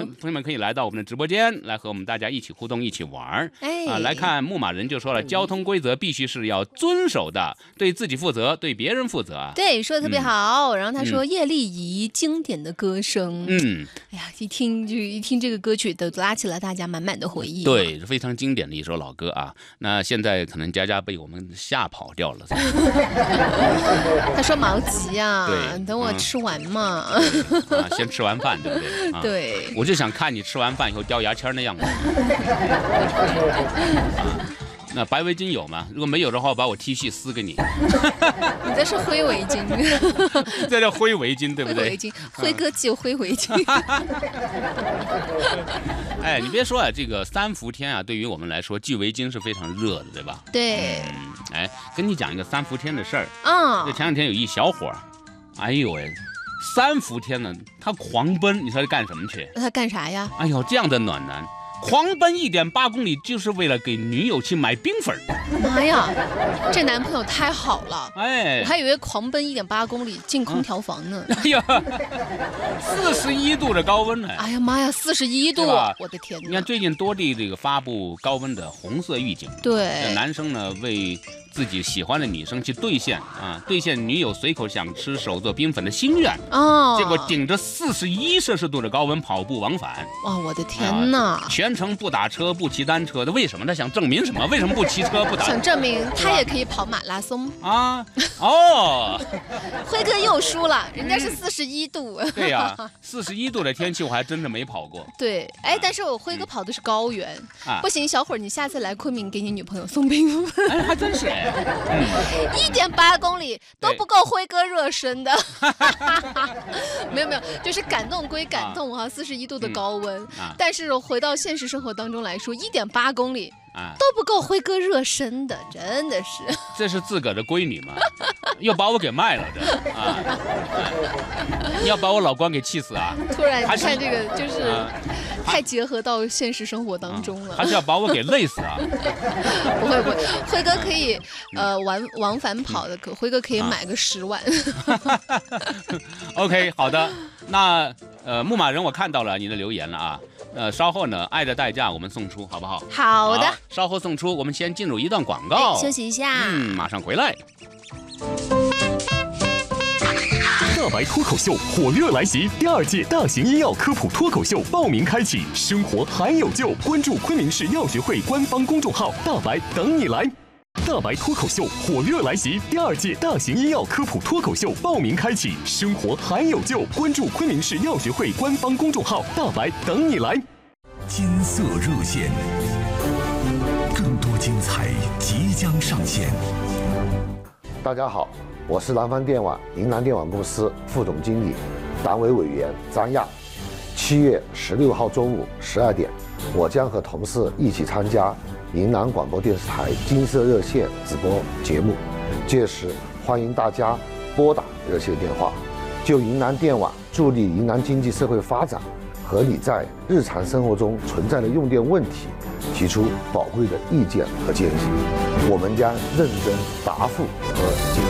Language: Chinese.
朋友们可以来到我们的直播间，来和我们大家一起互动，一起玩来看牧马人就说了，交通规则必须是要遵守的，对自己负责，对别人负责。 对，说的特别好。然后他说叶丽仪经典的歌声，哎呀，一听这个歌曲都拉起了大家满满的回忆。 对，非常经典的一首老歌啊。那现在可能佳佳被我们吓跑掉了。 他说毛急啊， 对， 等我吃完嘛。 先吃完饭，对不对？ 对， 我就想看你吃完饭以后掉牙签的样子。那白围巾有吗？如果没有的话，我把我 T 恤撕给你。 你这是灰围巾， 这叫灰围巾，对不对？ 灰围巾，辉哥只有灰围巾。 哎，你别说啊，这个3伏天啊，对于我们来说系围巾是非常热的，对吧？ 对。 哎，跟你讲一个3伏天的事儿。 这前两天有一小伙儿，哎呦喂，3伏天呢，他狂奔，你说他干什么去？ 他干啥呀？ 哎呦，这样的暖男。狂奔1.8公里，就是为了给女友去买冰粉。 妈呀，这男朋友太好了！ 哎， 我还以为狂奔1.8公里进空调房呢。 哎呀，41度的高温呢！ 哎呀妈呀，41度！我的天哪！ 你看最近多地这个发布高温的红色预警。 对， 男生呢为自己喜欢的女生去兑现女友随口想吃手做冰粉的心愿结果顶着41摄氏度的高温跑步往返。 我的天哪！ 全程不打车不骑单车的，为什么？他想证明什么？为什么不骑车不打车？ 想证明他也可以跑马拉松辉哥又输了，人家是41度。 对呀，41度的天气我还真的没跑过。 对，哎，但是我辉哥跑的是高原不行，小伙儿，你下次来昆明给你女朋友送冰粉。 哎，还真是 1.8公里都不够辉哥热身的。没有，就是感动归感动41度的高温，但是回到现实生活当中来说，1.8公里都不够辉哥热身的，真的是。 这是自个儿的闺女吗？又把我给卖了你要把我老关给气死啊！ 突然你看这个就是太结合到现实生活当中了， 还是要把我给累死啊？ 不会，辉哥可以往返跑的，辉哥可以买个10万。 OK， 好的，那牧马人我看到了你的留言了啊。稍后呢，爱的代价我们送出，好不好？ 好的， 稍后送出。我们先进入一段广告， 休息一下。 马上回来。 大白脱口秀火热来袭，第2届大型医药科普脱口秀报名开启，生活还有救，关注昆明市药学会官方公众号，大白等你来。大白脱口秀火热来袭，第2届大型医药科普脱口秀报名开启，生活还有救，关注昆明市药学会官方公众号，大白等你来。 金色热线，更多精彩即将上线。 大家好，我是南方电网云南电网公司副总经理、党委委员张亚。7月16号中午12点，我将和同事一起参加云南广播电视台金色热线直播节目，届时欢迎大家拨打热线电话，就云南电网助力云南经济社会发展和你在日常生活中存在的用电问题提出宝贵的意见和建议，我们将认真答复和解